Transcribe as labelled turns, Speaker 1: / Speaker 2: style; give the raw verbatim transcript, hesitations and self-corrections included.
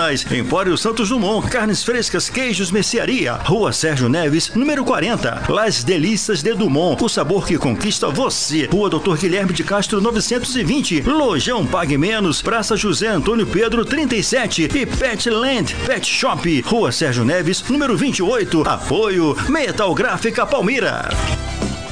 Speaker 1: Campinas. Empório Santos Dumont, carnes frescas, queijos, mercearia. Rua Sérgio Neves, número quarenta. Las Delícias de Dumont, o sabor que conquista você. Rua Doutor Guilherme de Castro, novecentos e vinte. Lojão Pague Menos, Praça José Antônio Pedro, trinta e sete. E Petland Pet Shop, Rua Sérgio Neves, número vinte e oito. Apoio Metal Gráfica Palmira.